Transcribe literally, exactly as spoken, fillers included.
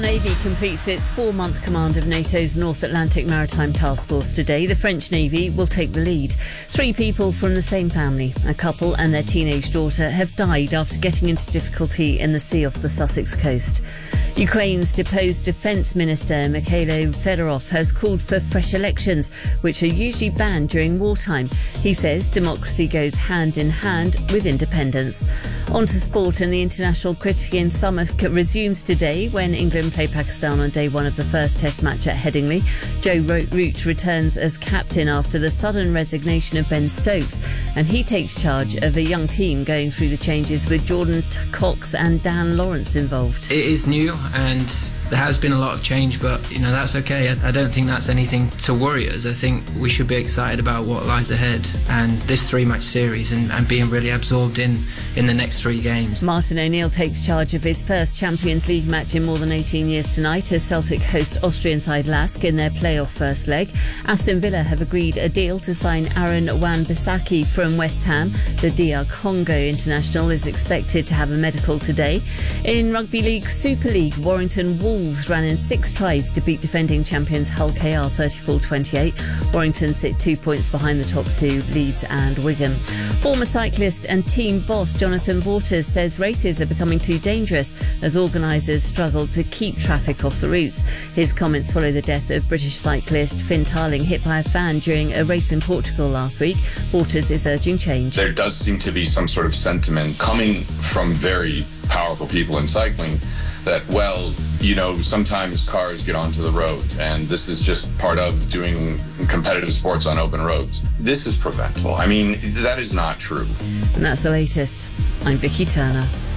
Navy completes its four-month command of NATO's North Atlantic Maritime Task Force today. The French Navy will take the lead. Three people from the same family, a couple and their teenage daughter, have died after getting into difficulty in the sea off the Sussex coast. Ukraine's deposed Defence Minister Mikhailo Fedorov has called for fresh elections, which are usually banned during wartime. He says democracy goes hand in hand with independence. On to sport, and the International Cricket Summer resumes today when England play Pakistan on day one of the first Test match at Headingley. Joe Root returns as captain after the sudden resignation of Ben Stokes, and he takes charge of a young team going through the changes with Jordan Cox and Dan Lawrence involved. It is new and there has been a lot of change, but you know, that's okay. I, I don't think that's anything to worry us. I think we should be excited about what lies ahead and this three match series and, and being really absorbed in, in the next three games. Martin O'Neill takes charge of his first Champions League match in more than eighteen years tonight as Celtic host Austrian side Lask in their playoff first leg. Aston Villa have agreed a deal to sign Aaron Wan-Bissaka from West Ham. The D R Congo international is expected to have a medical today. In Rugby League Super League, Warrington Wolves ran in six tries to beat defending champions Hull K R thirty-four twenty-eight. Warrington sit two points behind the top two, Leeds and Wigan. Former cyclist and team boss Jonathan Vaughters says races are becoming too dangerous as organisers struggle to keep traffic off the routes. His comments follow the death of British cyclist Finn Tarling, hit by a fan during a race in Portugal last week. Vaughters is urging change. There does seem to be some sort of sentiment coming from very powerful people in cycling that, well, you know, sometimes cars get onto the road and this is just part of doing competitive sports on open roads. This is preventable. I mean, that is not true. And that's the latest. I'm Vicky Turner.